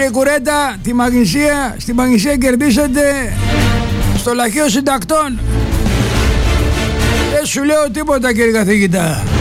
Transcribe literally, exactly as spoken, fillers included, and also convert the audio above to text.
Κύριε Κουρέτα, τη Μαγνησία, στη Μαγνησία κερδίσατε στο Λαχείο Συντακτών. Δεν σου λέω τίποτα, κύριε καθηγητά.